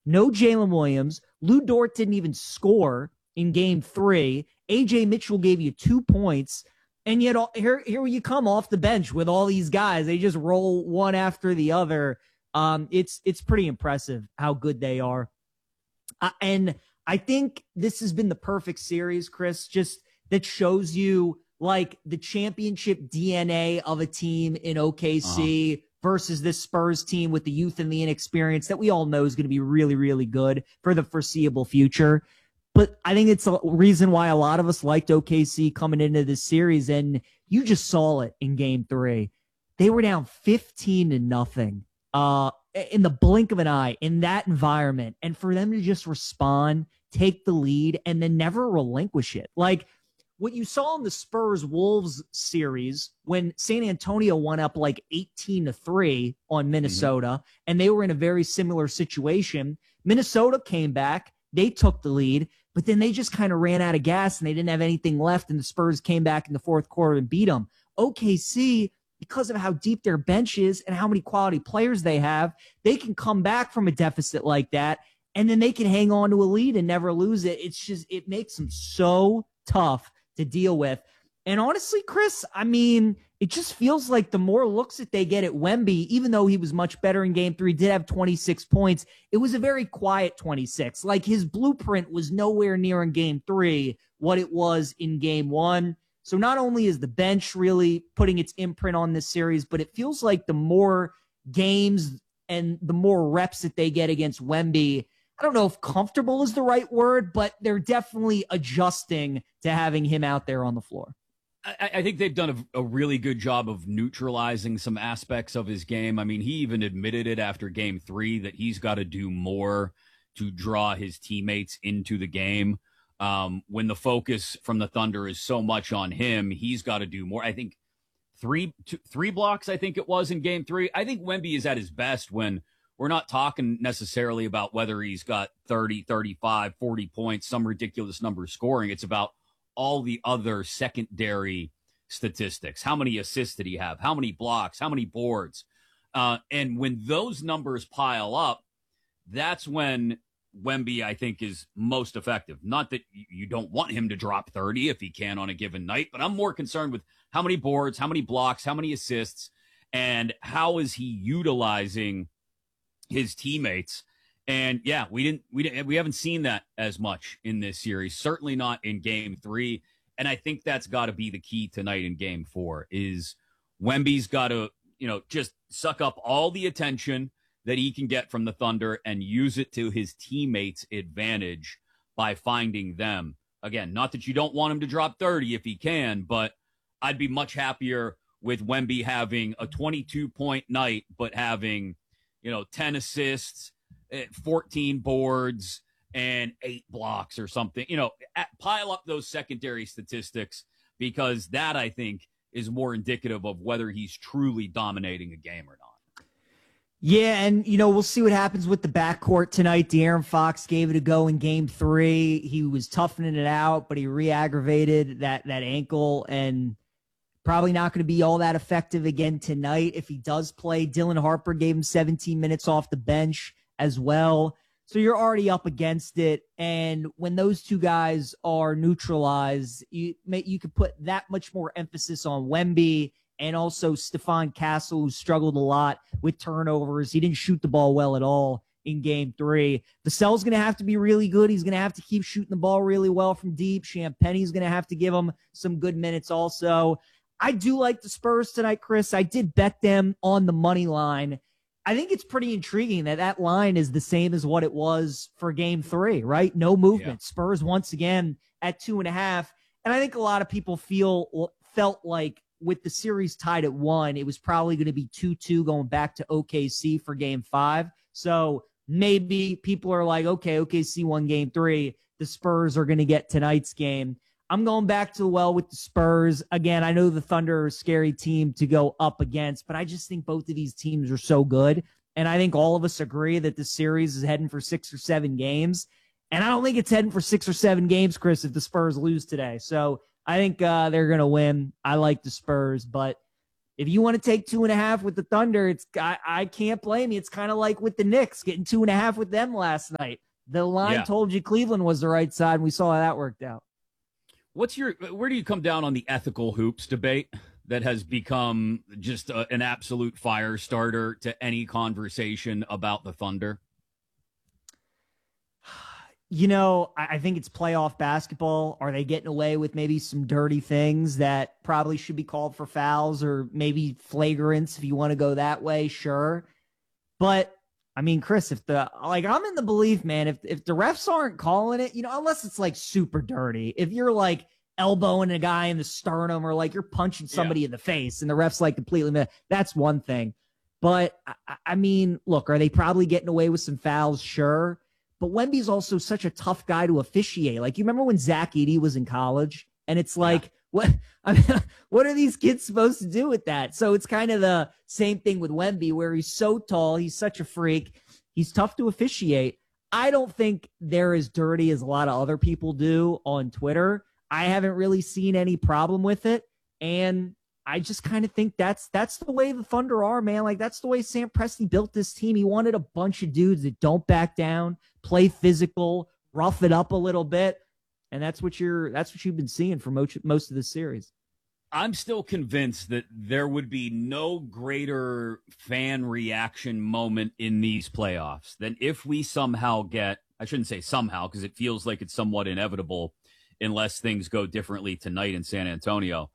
no Jalen Williams. Lou Dort didn't even score in game 3. A.J. Mitchell gave you 2 points. And yet here you come off the bench with all these guys. They just roll one after the other. It's pretty impressive how good they are. And I think this has been the perfect series, Chris, just that shows you like the championship DNA of a team in OKC versus this Spurs team with the youth and the inexperience that we all know is going to be really, really good for the foreseeable future. But I think it's a reason why a lot of us liked OKC coming into this series. And you just saw it in game 3. They were down 15-0 in the blink of an eye in that environment. And for them to just respond, take the lead, and then never relinquish it. Like what you saw in the Spurs-Wolves series when San Antonio went up like 18-3 on Minnesota, and they were in a very similar situation. Minnesota came back. They took the lead, but then they just kind of ran out of gas and they didn't have anything left, and the Spurs came back in the fourth quarter and beat them. OKC, because of how deep their bench is and how many quality players they have, they can come back from a deficit like that, and then they can hang on to a lead and never lose it. It's just, it makes them so tough to deal with. And honestly, Chris, I mean, it just feels like the more looks that they get at Wemby, even though he was much better in game 3, did have 26 points, it was a very quiet 26. Like his blueprint was nowhere near in game 3 what it was in game 1. So not only is the bench really putting its imprint on this series, but it feels like the more games and the more reps that they get against Wemby, I don't know if comfortable is the right word, but they're definitely adjusting to having him out there on the floor. I think they've done a really good job of neutralizing some aspects of his game. I mean, he even admitted it after game 3 that he's got to do more to draw his teammates into the game. When the focus from the Thunder is so much on him, he's got to do more. I think three blocks, I think it was in game 3. I think Wemby is at his best when we're not talking necessarily about whether he's got 30, 35, 40 points, some ridiculous number of scoring. It's about all the other secondary statistics. How many assists did he have? How many blocks? How many boards? And when those numbers pile up, that's when Wemby, I think, is most effective. Not that you don't want him to drop 30 if he can on a given night, but I'm more concerned with how many boards, how many blocks, how many assists, and how is he utilizing his teammates. And yeah, we haven't seen that as much in this series, certainly not in game 3. And I think that's got to be the key tonight in game 4 is Wemby's got to, just suck up all the attention that he can get from the Thunder and use it to his teammates' advantage by finding them. Again, not that you don't want him to drop 30 if he can, but I'd be much happier with Wemby having a 22-point night, but having, 10 assists, 14 boards, and 8 blocks or something. Pile up those secondary statistics, because that, I think, is more indicative of whether he's truly dominating a game or not. Yeah, and, we'll see what happens with the backcourt tonight. De'Aaron Fox gave it a go in game 3. He was toughening it out, but he re-aggravated that ankle, and probably not going to be all that effective again tonight if he does play. Dylan Harper gave him 17 minutes off the bench as well. So you're already up against it. And when those two guys are neutralized, you could put that much more emphasis on Wemby and also Stephon Castle, who struggled a lot with turnovers. He didn't shoot the ball well at all in game 3. Vassell's going to have to be really good. He's going to have to keep shooting the ball really well from deep. Champagne's going to have to give him some good minutes also. I do like the Spurs tonight, Chris. I did bet them on the money line. I think it's pretty intriguing that line is the same as what it was for game 3, right? No movement. Yeah. Spurs once again at 2.5. And I think a lot of people felt like with the series tied at 1, it was probably going to be 2-2 going back to OKC for game 5. So maybe people are like, okay, OKC won game 3. The Spurs are going to get tonight's game. I'm going back to the well with the Spurs. Again, I know the Thunder are a scary team to go up against, but I just think both of these teams are so good. And I think all of us agree that the series is heading for 6 or 7 games. And I don't think it's heading for 6 or 7 games, Chris, if the Spurs lose today. So I think they're going to win. I like the Spurs, but if you want to take 2.5 with the Thunder, I can't blame you. It's kind of like with the Knicks getting 2.5 with them last night. The line told you Cleveland was the right side, and we saw how that worked out. Where do you come down on the ethical hoops debate that has become just an absolute fire starter to any conversation about the Thunder? I think it's playoff basketball. Are they getting away with maybe some dirty things that probably should be called for fouls, or maybe flagrants if you want to go that way? Sure. But I mean, Chris, I'm in the belief, man, if the refs aren't calling it, unless it's like super dirty, if you're like elbowing a guy in the sternum or like you're punching somebody in the face and the ref's like completely, that's one thing. But I mean, look, are they probably getting away with some fouls? Sure. But Wemby's also such a tough guy to officiate. Like, you remember when Zach Edey was in college? And it's like, what are these kids supposed to do with that? So it's kind of the same thing with Wemby, where he's so tall, he's such a freak, he's tough to officiate. I don't think they're as dirty as a lot of other people do on Twitter. I haven't really seen any problem with it. And I just kind of think that's the way the Thunder are, man. Like, that's the way Sam Presti built this team. He wanted a bunch of dudes that don't back down, play physical, rough it up a little bit. And that's what you've been seeing for most of the series. I'm still convinced that there would be no greater fan reaction moment in these playoffs than if we somehow get, I shouldn't say somehow, because it feels like it's somewhat inevitable unless things go differently tonight in San Antonio.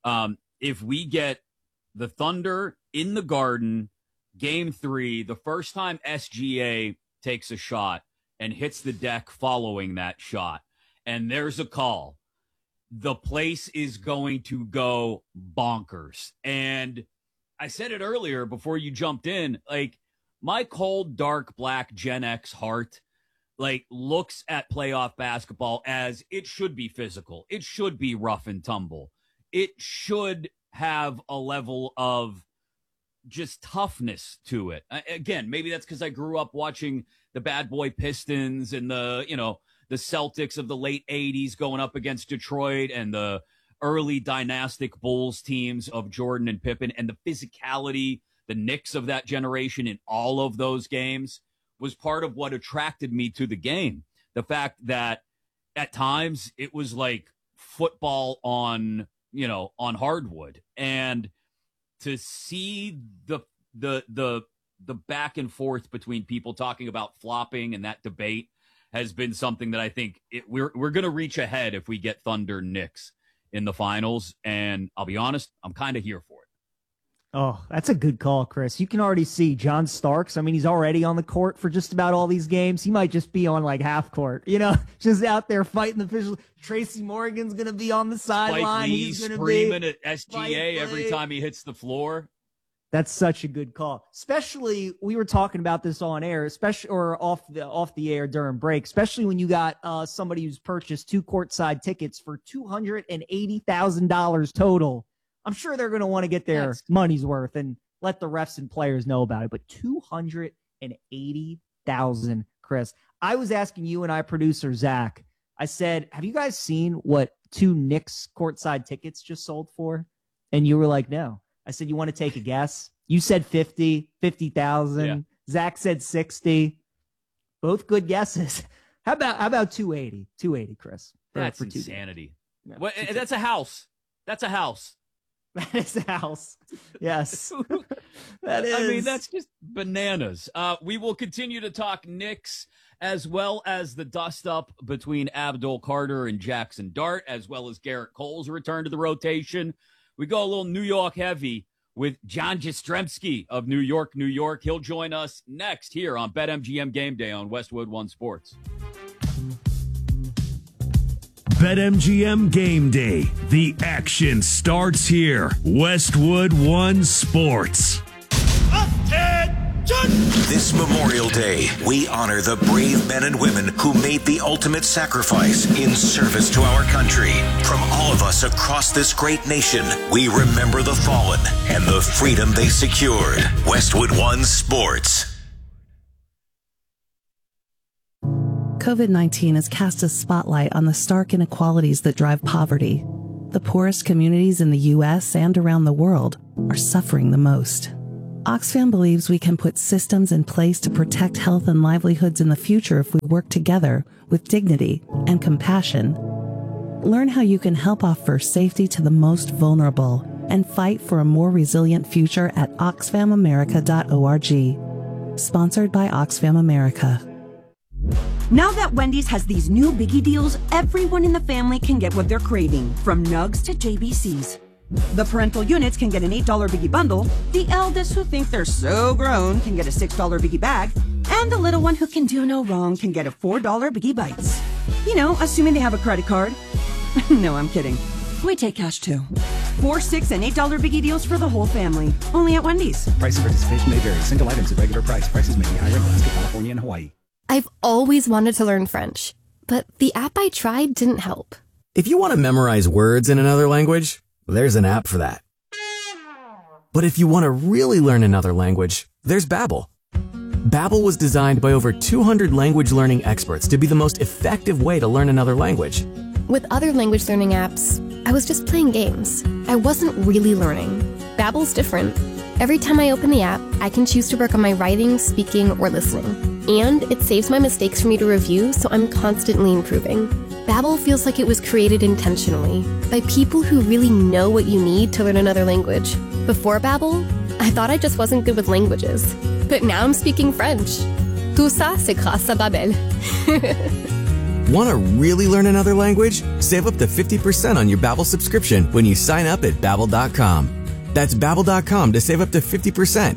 If we get the Thunder in the Garden, Game 3, the first time SGA takes a shot and hits the deck following that shot, and there's a call, the place is going to go bonkers. And I said it earlier before you jumped in, like, my cold, dark, black Gen X heart, like, looks at playoff basketball as it should be physical. It should be rough and tumble. It should have a level of just toughness to it. Again, maybe that's because I grew up watching the Bad Boy Pistons and the Celtics of the late 80s going up against Detroit and the early dynastic Bulls teams of Jordan and Pippen, and the physicality, the Knicks of that generation in all of those games was part of what attracted me to the game. The fact that at times it was like football on hardwood, and to see the back and forth between people talking about flopping, and that debate has been something that I think we're going to reach ahead if we get Thunder Knicks in the finals. And I'll be honest, I'm kind of here for it. Oh, that's a good call, Chris. You can already see John Starks. I mean, he's already on the court for just about all these games. He might just be on like half court, just out there fighting the officials. Tracy Morgan's going to be on the sideline. He's going to be screaming at SGA every time he hits the floor. That's such a good call. Especially, we were talking about this on air, especially, or off the air during break, especially when you got somebody who's purchased 2 courtside tickets for $280,000 total. I'm sure they're going to want to get their money's worth and let the refs and players know about it. But $280,000, Chris. I was asking you and producer Zach, I said, have you guys seen what 2 Knicks courtside tickets just sold for? And you were like, no. I said, you want to take a guess? You said 50,000. Yeah. Zach said 60. Both good guesses. How about 280? 280, Chris. That's insanity. Yeah. That's a house. That's a house. That is a house. Yes. That is. I mean, that's just bananas. We will continue to talk Knicks, as well as the dust-up between Abdul Carter and Jackson Dart, as well as Garrett Cole's return to the rotation. We go a little New York heavy with John Jastrzemski of New York, New York. He'll join us next here on BetMGM Game Day on Westwood One Sports. BetMGM Game Day. The action starts here. Westwood One Sports. This Memorial Day, we honor the brave men and women who made the ultimate sacrifice in service to our country. From all of us across this great nation, we remember the fallen and the freedom they secured. Westwood One Sports. COVID-19 has cast a spotlight on the stark inequalities that drive poverty. the poorest communities in the U.S. and around the world are suffering the most. Oxfam believes we can put systems in place to protect health and livelihoods in the future if we work together with dignity and compassion. Learn how you can help offer safety to the most vulnerable and fight for a more resilient future at oxfamamerica.org. Sponsored by Oxfam America. Now that Wendy's has these new biggie deals, everyone in the family can get what they're craving, from nugs to JBCs. The parental units can get an $8 biggie bundle, the eldest who think they're so grown can get a $6 biggie bag, and the little one who can do no wrong can get a $4 biggie bites. You know, assuming they have a credit card. No, I'm kidding. We take cash too. 4, $6, and $8 biggie deals for the whole family. Only at Wendy's. Price and participation may vary. Single items at regular price. Prices may be higher in Alaska, California, and Hawaii. I've always wanted to learn French, but the app I tried didn't help. If you want to memorize words in another language, there's an app for that. But if you want to really learn another language, there's Babbel. Babbel was designed by over 200 language learning experts to be the most effective way to learn another language. With other language learning apps, I was just playing games. I wasn't really learning. Babbel's different. Every time I open the app, I can choose to work on my writing, speaking, or listening. And it saves my mistakes for me to review, so I'm constantly improving. Babbel feels like it was created intentionally by people who really know what you need to learn another language. Before Babbel, I thought I just wasn't good with languages. But now I'm speaking French. Tout ça, c'est grâce à Babbel. Want to really learn another language? Save up to 50% on your Babbel subscription when you sign up at Babbel.com. That's Babbel.com to save up to 50%.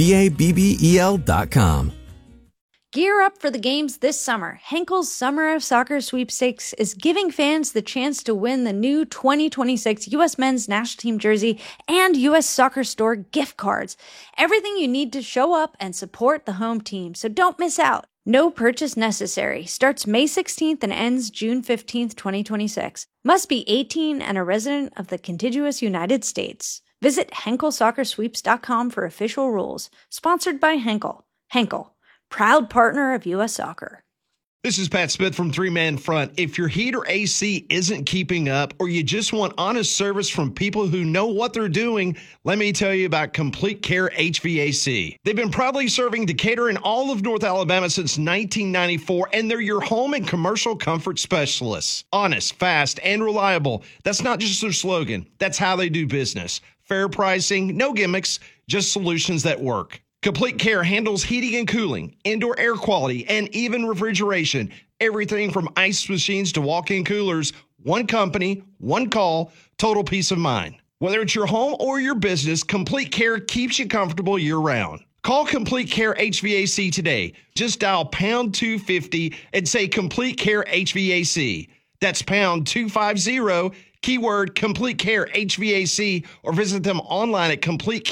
Babbel.com. Gear up for the games this summer. Henkel's Summer of Soccer Sweepstakes is giving fans the chance to win the new 2026 U.S. Men's National Team jersey and U.S. Soccer Store gift cards. Everything you need to show up and support the home team, so don't miss out. No purchase necessary. Starts May 16th and ends June 15th, 2026. Must be 18 and a resident of the contiguous United States. Visit HenkelSoccerSweeps.com for official rules. Sponsored by Henkel. Henkel, proud partner of U.S. Soccer. This is Pat Smith from Three Man Front. If your heat or AC isn't keeping up, or you just want honest service from people who know what they're doing, let me tell you about Complete Care HVAC. They've been proudly serving Decatur and all of North Alabama since 1994, and they're your home and commercial comfort specialists. Honest, fast, and reliable. That's not just their slogan. That's how they do business. Fair pricing, no gimmicks, just solutions that work. Complete Care handles heating and cooling, indoor air quality, and even refrigeration. Everything from ice machines to walk-in coolers. One company, one call, total peace of mind. Whether it's your home or your business, Complete Care keeps you comfortable year-round. Call Complete Care HVAC today. Just dial pound 250 and say Complete Care HVAC. That's pound 250, keyword Complete Care HVAC, or visit them online at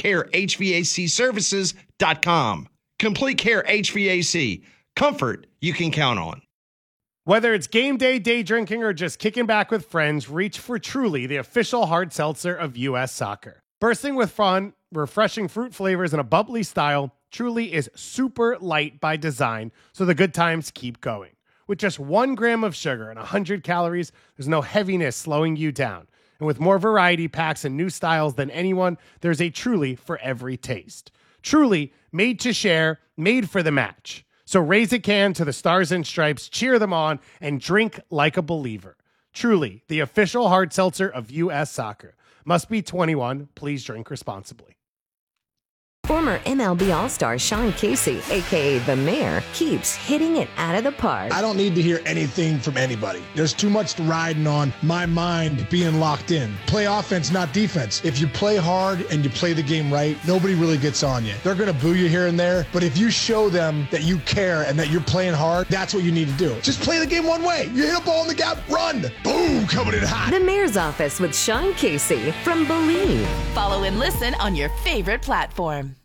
CompleteCareHVACServices.com. Complete Care HVAC. Comfort you can count on. Whether it's game day, day drinking, or just kicking back with friends, reach for Truly, the official hard seltzer of U.S. Soccer. Bursting with fun, refreshing fruit flavors, and a bubbly style, Truly is super light by design, so the good times keep going. With just 1 gram of sugar and 100 calories, there's no heaviness slowing you down. And with more variety packs and new styles than anyone, there's a Truly for every taste. Truly, made to share, made for the match. So raise a can to the Stars and Stripes, cheer them on, and drink like a believer. Truly, the official hard seltzer of U.S. Soccer. Must be 21. Please drink responsibly. Former MLB All-Star Sean Casey, a.k.a. The Mayor, keeps hitting it out of the park. I don't need to hear anything from anybody. There's too much riding on my mind being locked in. Play offense, not defense. If you play hard and you play the game right, nobody really gets on you. They're going to boo you here and there, but if you show them that you care and that you're playing hard, that's what you need to do. Just play the game one way. You hit a ball in the gap, run. Boom, coming in hot. The Mayor's Office with Sean Casey from Believe. Follow and listen on your favorite platform.